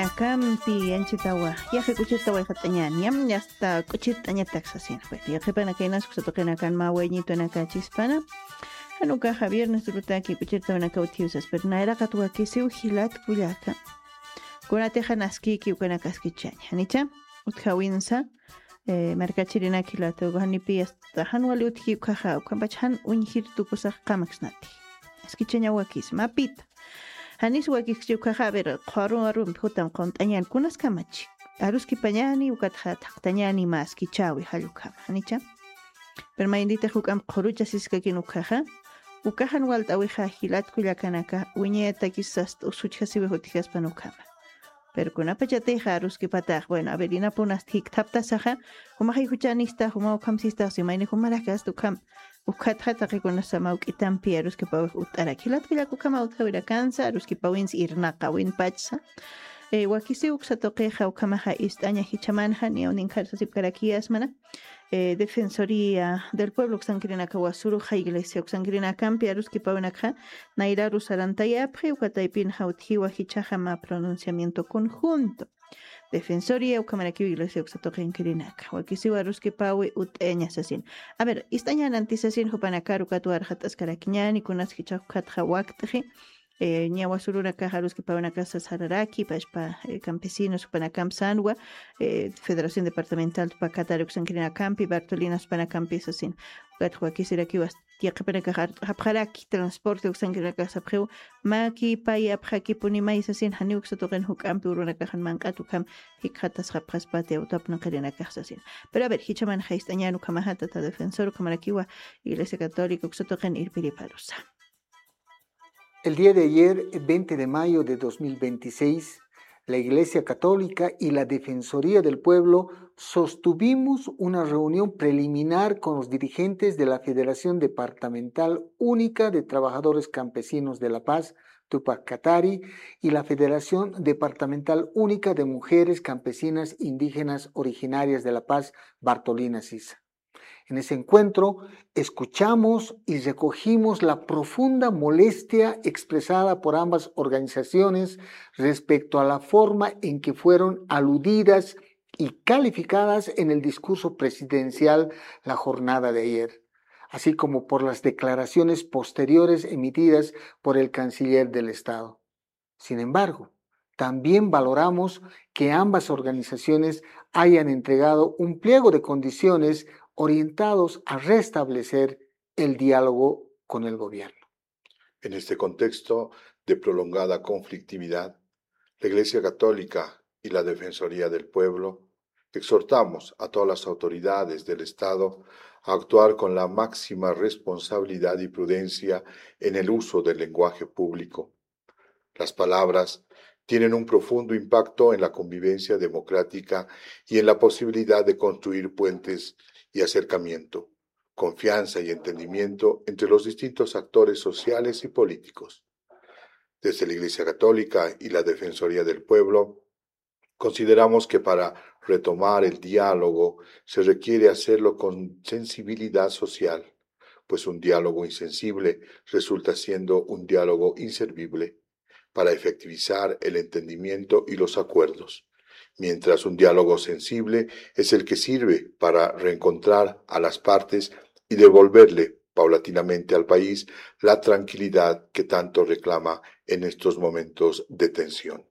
campi anchitawa yaje kuchitawa hatañaniam hasta kuchitaña taxasin pues yaje pana kainas kusatoqena kan maweñito naka chispana hanuka Javier nustrutaki kuchitawa naka utiusas pero naira katwa kisiu hilat kuyaka kunate hanaskiki ukana kaskichaña hanicha utkawinsa markachirina kilato hanipi hasta hanwali utki ukaja ukampachan unhirtu kusaq qamaksnati askichaña wakis mapita Hanis wakis yukaja ver qaru hutan qontañan kunas kamachi aruski pañani ukatja taqtañani mas kichawi halukama hanicha pero maindita hukam qorucha siskakin ukajan waltawiha hilat kullakanaka uñeta quizás usuchasiwe hutijas panukama pero kunapa chateja aruski pataq bueno averina punas tik taptasaja humaji huchanista huma ukamsista simayni humarakas tukam ukatja taqikuna samauk'itampi aruski pawij ut'ara hilat kullakukama utkawira kansa aruski pawins irnaqa winpachsa wakisi uksatoqeja ukamaja ist'aña hichamanja niawnin karsasipkarakias mana Defensoría del Pueblo Xankirinaka Wasuruja Iglesia Xankirinacampi Aruski Paunaka Nairaru Sarantayapri Ukataipin Hauthiwa Hichahama pronunciamiento conjunto Defensoría Ukamaraki Iglesia Xatoqin Kirinaka Wakisiwa Aruski Paui Uteña Sasin A ver, istaña antisasin Hupanakaru Katuar Hataskarakiñani Kunas Hichakatja Waktji Ñawasuruna Kajaruski Paunaka Sasararaki Pashpa Campesinos Upanakam Sanwa Federación Departamental Pacataru Xankirinacampi Bartolinas Panacampi Sasin Gatwa Kisirakiwas Tiaqapanaka Hapjaraki Transporte Xankirinaka Sapjeu Maki Paya Pjaki Punimai Sasin Haniuk Satogen Hukampi Urunakajan Mankatukam Hikhatas Hapraspate Utapnakarinaka Sasin Pero a ver, Hichaman Haistañanu Kamahata Defensor Kamarakiwa Iglesia Católica Xatogen Irpiriparusa El día de ayer, 20 de mayo de 2026, la Iglesia Católica y la Defensoría del Pueblo sostuvimos una reunión preliminar con los dirigentes de la Federación Departamental Única de Trabajadores Campesinos de La Paz, Tupac Katari, y la Federación Departamental Única de Mujeres Campesinas Indígenas Originarias de La Paz, Bartolina Sisa. En ese encuentro escuchamos y recogimos la profunda molestia expresada por ambas organizaciones respecto a la forma en que fueron aludidas y calificadas en el discurso presidencial la jornada de ayer, así como por las declaraciones posteriores emitidas por el canciller del Estado. Sin embargo, también valoramos que ambas organizaciones hayan entregado un pliego de condiciones orientados a restablecer el diálogo con el gobierno. En este contexto de prolongada conflictividad, la Iglesia Católica y la Defensoría del Pueblo exhortamos a todas las autoridades del Estado a actuar con la máxima responsabilidad y prudencia en el uso del lenguaje público. Las palabras tienen un profundo impacto en la convivencia democrática y en la posibilidad de construir puentes y acercamiento, confianza y entendimiento entre los distintos actores sociales y políticos. Desde la Iglesia Católica y la Defensoría del Pueblo, consideramos que para retomar el diálogo se requiere hacerlo con sensibilidad social, pues un diálogo insensible resulta siendo un diálogo inservible para efectivizar el entendimiento y los acuerdos, mientras un diálogo sensible es el que sirve para reencontrar a las partes y devolverle paulatinamente al país la tranquilidad que tanto reclama en estos momentos de tensión.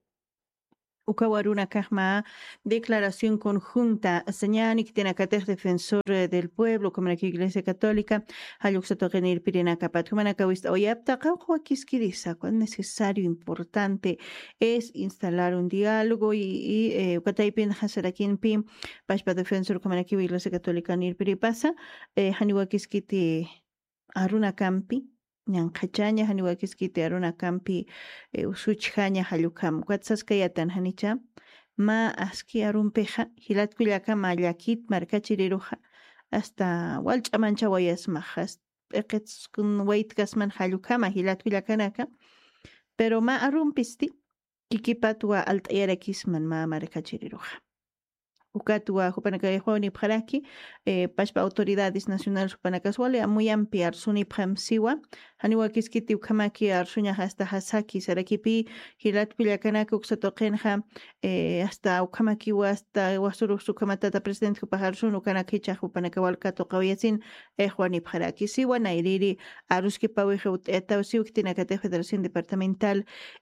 Ukawaruna Kajma, declaración conjunta, señani que tiene cater defensor del pueblo, como la Iglesia Católica, Haluxatogenir Pirina Capatumana Kawista, Oyapta, Kauhuakiskirisa, cuán necesario, importante es instalar un diálogo y Ukataipin Hasarakin Pim, Pashpa defensor, como la Iglesia Católica Nir Piripasa, Haniwakiskiti Aruna Campi, Ñanqachaña haniwakiskiti aruna campi usuchjaña halukam watsaskayatan hanicha ma aski arunpeja hilatkullaka mallakit markachiriruja hasta walch'amancha wayasmajas peqetskun waytkasman halukama hilatkullakanaka pero ma arunpisti kikipatwa alt'ayarakisman ma markachiriruja Ukatua Jupanakayhuani Paraki, Pashpa Autoridades Nacionales Jupanakaswale, muy amplia Arsuni Pramsiwa, Haniwa Kiskiti Ukamaki Arsunya hasta Hasaki, Sarakipi, Hilat Pilakanaka Uxatokenha, hasta Ukamaki hasta Wasuru Sukamatata Presidente Jupaharsun, Ukanakicha Jupanakawalkato Kawiasin, Juani Paraki, Siwa Nairiri, Aruski Pawihu, Etausiuktina Federación Departamental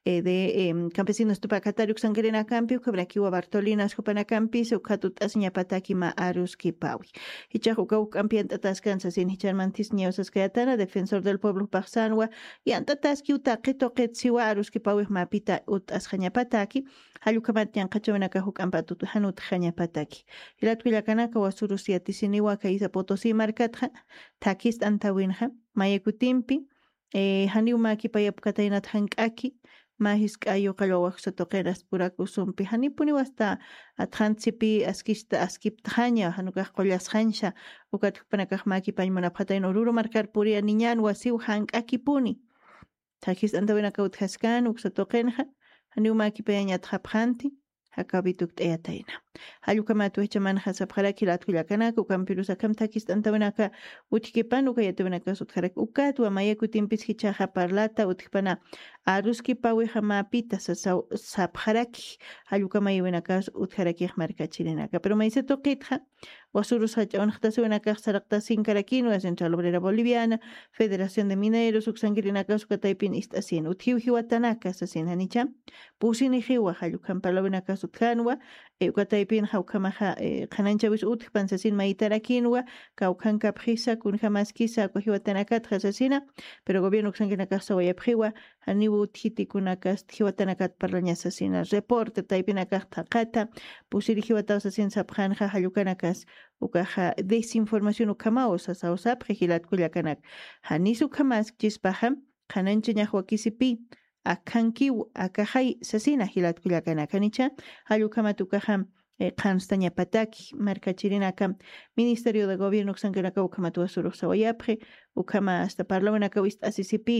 de Campesinos Tupacatariuk Sangerena Campi, Ukabrakiwa Bartolinas Jupanacampi, Ukatut Asñapataki Ma Aruski Pawi. Hichahuka Campiant Atascansa sin Hicharmantis Niosas Kayatana, defensor del pueblo Paxanwa, y Antataski Utaketo Ketsiwa Aruski Pawi Mapita Ut Asjañapataki, Hayukamatian Kachavanaka Hukampatut Hanut Jañapataki. Hilatwilakanaka Wasurusiatisiniwa Kaisa Potosi Markatja, Takist Antawinja, Mayekutimpi, Haniumaki Payapkatainat Hankaki, Mahiskayo Kalawak Sotokeras Purakusumpi, Hanipuni hasta Atrantsipi, Askista, Askiptania, Hanukah Kolas Hansha, Ukatpanakahmaki Paimonapata in Oruro Marcar Puria Niñan, Wasiu Hank Akipuni. Takis Antawinakaut Haskan, Uxatokenha, Haniumaki Payanya Traphanti, Hakabituk Eataina. Hayukamatu Hechaman Hasapharaki Latwilakanaka, Ukampirusa Kamtakis Antavinaka, Utkipan, Ukayatavinaka Sutharak Ukatu, Amayakutimpis Hichaha Parlata, Utkipana, Aruski Pawi Hamapita, Sapharaki, Hayukamayuinakas, Utharaki Markachirinaka. Pero me dice Toquitja, Wasurus Hachon Htasuvinakas, Sarakta Sinkarakino, Central Obrera Boliviana, Federación de Mineros, Uxangirinaka, Sukataipin Istasin, Uthiuhiwatanaka, Sasin Hanicha, Pusinihiwa, Hayukam Palavinaka Suthanwa, Ukataipin Haukamaha, Hananchavis Utpan Sasin Maitarakinwa, Kaukan Caprisa, Kunjamaskisa, Kohiwatanakat, Hasasina, pero gobierno Uxanginaka Sawayapriwa, Hanibu Titikunakas, Hiwatanakat Parlaña Sasina, reporte Taipinakat Takata, Pusirihiwata Sasin Sapranja, Hayukanakas, Ukaha, desinformación Ukamaos, Sausap, Regilat Kuyakanak, Hanisu Kamas, Chispaham, Hananchanya Huakisipi, Akanki, Akahai, Sasina, Hilat Kuyakanakancha, Hayukamatukaham, Kanstaña Pataki, Markachirinaka, Ministerio de Gobierno Xanganaka, Ukamatua Surusawayapre, Ukama hasta Parlawanakawist Asisipi,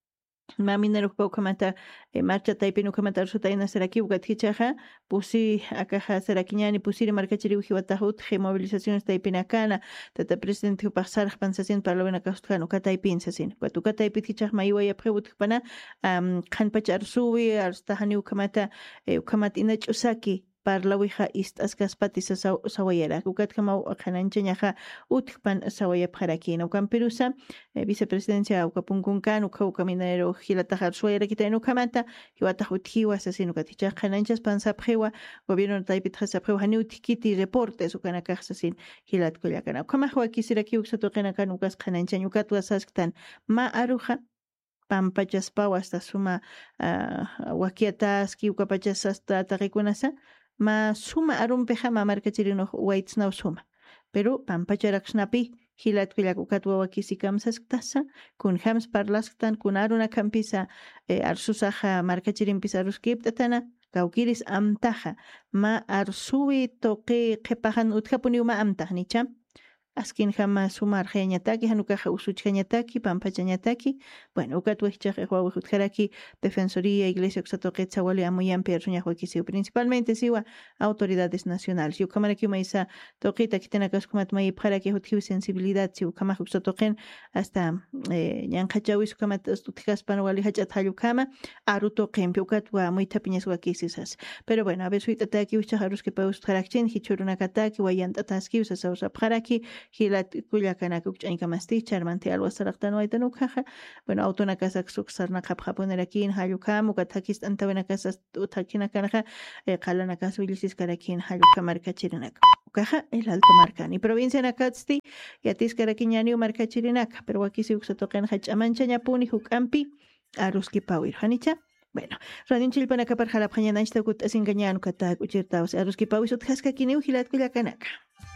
Maminero Paukamata, Marcha Taipin Ukamata Sutaina Seraki, Ugathichaja, Pusi Akaja Serakiñani, Pusiri Markachiri Ujiwatahut, movilizaciones Taipinakana, Tata Presidente Upasar, Pansasin, Parlawanakastan, Ukataipin Sasin, Ukataipitichah Maiwaya Prebutpana, Kanpachar Suwi, Arstahani Ukamata, Ukamat Inach Usaki. Parlawija istas kaspatis sawayera ukatkama kananchañaja utpan sawaya parakina ukampirusa vicepresidencia ukapunkunkan ukaminero hilatajar suayera kitayno kamata hiwatahuthiwa asesino katicha kananchas pansapjewa gobierno taipitja sapjewa hani utikiti reportes ukanakaj sasin hilat kullakana ukamajwa kisiraki uksatoqenakan ukas kananchañ ukatwa sasktan ma aruja pampachaspawa hasta suma wakiataski ukapachas hasta taqikunasa ma suma arumpeja ma markachirino waits na suma pero pampacharakshnapi hilat kullak ukatwa wakisikamsas tasa kun hams parlastan kun aruna kampisa arsusaja markachirin pisaruskiptatana kaukiris amtaja ma arsuwi toqi qepajan utkapuni ma amtaj nicha askin jama sumar jañataki hanukaja usuchañataki pampachañataki bueno ukatwejchaj huawejutjaraki defensoría iglesia oxatoquetzawali amuyan piersuñahuakisiu principalmente siwa autoridades nacionales yukamaraki umaisa toqita kitenakaskumat mayipjaraki hutjiu sensibilidad siu kamaj uxatoqen hasta ñanqachawis ukamat utjaspanwali hach'atjallukama arutoqenpi ukatwa muytapiñaswakisisas pero bueno a veces uitataki uchajarus que paustjarakchin hichurunakataki wayantataski usasawsapjaraki hilat kullakanaka uch'aykamasti charmanti alwasaraqtanu aytanukaja bueno autonakasak suksarna qhapqapunerakin hallukam ukatakis antawinakasas utakinakanaka qalanakas willisis karakin halluka markachirinaka ukaja el Alto Marcani provincia nakatsti yatis karakiñaniu markachirinaka pero wakisi uksatoqen hach'amanchañapuni hukampi aruski pawir hanicha bueno, Radio Chilpanaka para jalapjañanachta kut asingañanu katak uchirtaos aruski pawis utjaska kiniu hilat kullakanaka